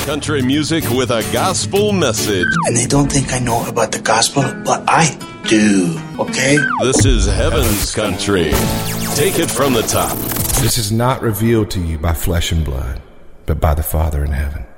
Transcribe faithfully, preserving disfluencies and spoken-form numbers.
Country music with a gospel message. And they don't think I know about the gospel, but I do, okay? This is Heaven's Country. Take it from the top. This is not revealed to you by flesh and blood, but by the Father in heaven.